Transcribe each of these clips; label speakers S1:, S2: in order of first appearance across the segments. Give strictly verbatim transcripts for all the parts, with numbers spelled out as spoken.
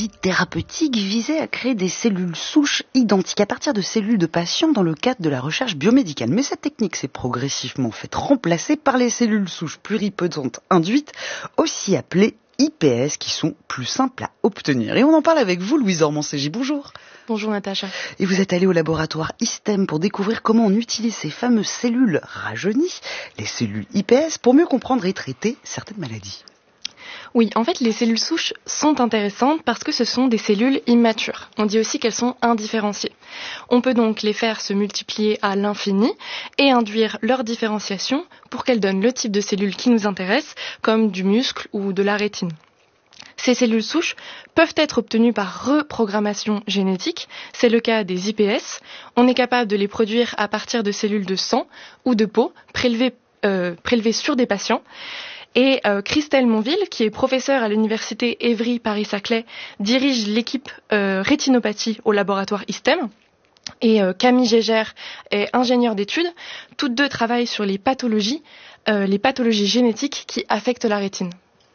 S1: technologie thérapeutique visait à créer des cellules souches identiques à partir de cellules de patients dans le cadre de la recherche biomédicale. Mais cette technique s'est progressivement faite remplacer par les cellules souches pluripotentes induites, aussi appelées I P S, qui sont plus simples à obtenir. Et on en parle avec vous, Louise Ormancégy. Bonjour.
S2: Bonjour Natacha.
S1: Et vous êtes allée au laboratoire ISTEM pour découvrir comment on utilise ces fameuses cellules rajeunies, les cellules I P S, pour mieux comprendre et traiter certaines maladies.
S2: Oui, en fait, les cellules souches sont intéressantes parce que ce sont des cellules immatures. On dit aussi qu'elles sont indifférenciées. On peut donc les faire se multiplier à l'infini et induire leur différenciation pour qu'elles donnent le type de cellules qui nous intéressent, comme du muscle ou de la rétine. Ces cellules souches peuvent être obtenues par reprogrammation génétique. C'est le cas des I P S. On est capable de les produire à partir de cellules de sang ou de peau prélevées, euh, prélevées sur des patients. Et euh, Christelle Monville, qui est professeure à l'université Évry-Paris-Saclay, dirige l'équipe euh, rétinopathie au laboratoire ISTEM. Et euh, Camille Gégère est ingénieure d'études. Toutes deux travaillent sur les pathologies, euh, les pathologies génétiques qui affectent la rétine.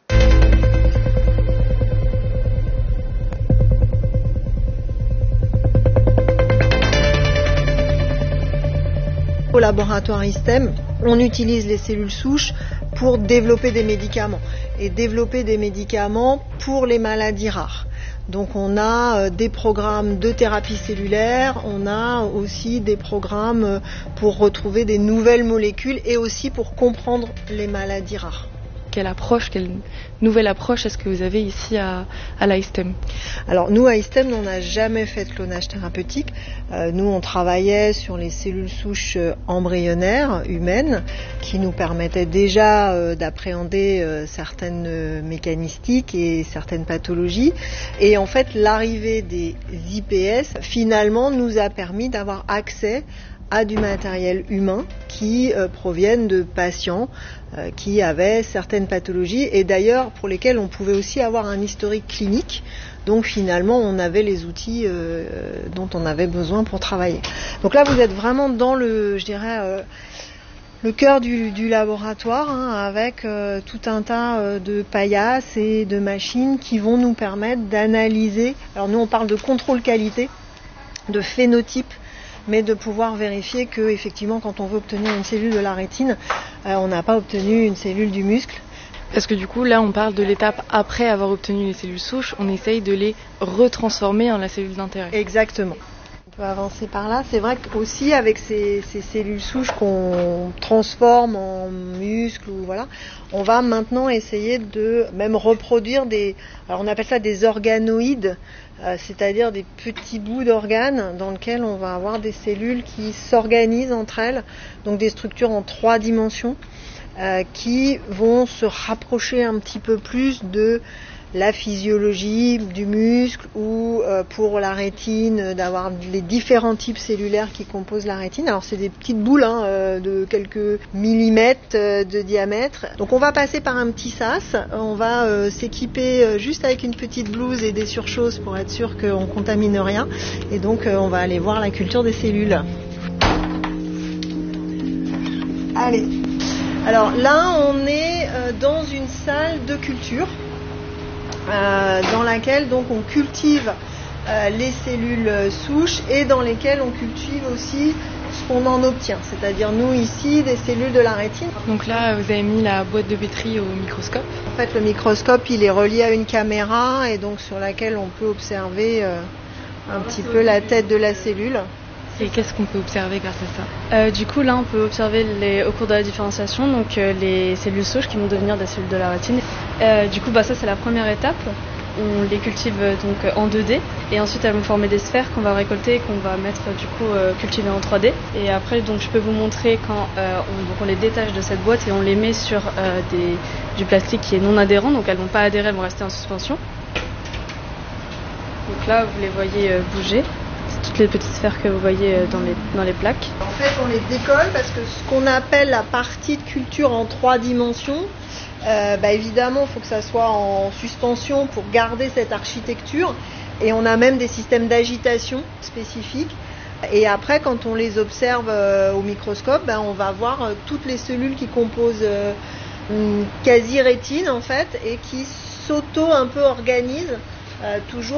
S3: Au laboratoire ISTEM, on utilise les cellules souches pour développer des médicaments et développer des médicaments pour les maladies rares. Donc on a des programmes de thérapie cellulaire, on a aussi des programmes pour retrouver des nouvelles molécules et aussi pour comprendre les maladies rares.
S2: Quelle approche, quelle nouvelle approche est-ce que vous avez ici à, à l'ISTEM ?
S3: Alors nous à ISTEM, on n'a jamais fait de clonage thérapeutique. Euh, nous on travaillait sur les cellules souches embryonnaires humaines qui nous permettaient déjà euh, d'appréhender euh, certaines euh, mécanistiques et certaines pathologies. Et en fait l'arrivée des I P S finalement nous a permis d'avoir accès à du matériel humain qui euh, proviennent de patients euh, qui avaient certaines pathologies et d'ailleurs pour lesquels on pouvait aussi avoir un historique clinique. Donc finalement on avait les outils euh, dont on avait besoin pour travailler. Donc là vous êtes vraiment dans le, je dirais, euh, le cœur du, du laboratoire hein, avec euh, tout un tas euh, de paillasses et de machines qui vont nous permettre d'analyser. Alors nous on parle de contrôle qualité, de phénotype, mais de pouvoir vérifier que effectivement quand on veut obtenir une cellule de la rétine, euh, on n'a pas obtenu une cellule du muscle.
S2: Parce que du coup là on parle de l'étape après avoir obtenu les cellules souches, on essaye de les retransformer en la cellule d'intérêt.
S3: Exactement. On peut avancer par là. C'est vrai qu'aussi avec ces, ces cellules souches qu'on transforme en muscles ou voilà, on va maintenant essayer de même reproduire des, alors on appelle ça des organoïdes, euh, c'est-à-dire des petits bouts d'organes dans lesquels on va avoir des cellules qui s'organisent entre elles, donc des structures en trois dimensions euh, qui vont se rapprocher un petit peu plus de la physiologie du muscle ou euh, pour la rétine d'avoir les différents types cellulaires qui composent la rétine. Alors c'est des petites boules hein, euh, de quelques millimètres euh, de diamètre. Donc on va passer par un petit sas, on va euh, s'équiper euh, juste avec une petite blouse et des surchausses pour être sûr qu'on contamine rien. Et donc euh, on va aller voir la culture des cellules. Allez. Alors là on est euh, dans une salle de culture. Euh, dans laquelle donc on cultive euh, les cellules souches et dans lesquelles on cultive aussi ce qu'on en obtient, c'est-à-dire nous ici des cellules de la rétine.
S2: Donc là vous avez mis la boîte de pétri au microscope.
S3: En fait le microscope il est relié à une caméra et donc sur laquelle on peut observer euh, un petit peu la tête de la cellule.
S2: Et qu'est-ce qu'on peut observer grâce à ça ?
S4: euh, Du coup là on peut observer les, au cours de la différenciation donc euh, les cellules souches qui vont devenir des cellules de la rétine. Euh, du coup bah, ça c'est la première étape, on les cultive euh, donc en deux D et ensuite elles vont former des sphères qu'on va récolter et qu'on va mettre du coup euh, cultiver en trois D. Et après donc je peux vous montrer quand euh, on, donc, on les détache de cette boîte et on les met sur euh, des, du plastique qui est non adhérent, donc elles vont pas adhérer, elles vont rester en suspension. Donc là vous les voyez euh, bouger. Toutes les petites sphères que vous voyez dans les, dans les plaques.
S3: En fait, on les décolle parce que ce qu'on appelle la partie de culture en trois dimensions, euh, bah évidemment, il faut que ça soit en suspension pour garder cette architecture. Et on a même des systèmes d'agitation spécifiques. Et après, quand on les observe euh, au microscope, bah, on va voir euh, toutes les cellules qui composent euh, une quasi-rétine en fait et qui s'auto un peu organisent euh, toujours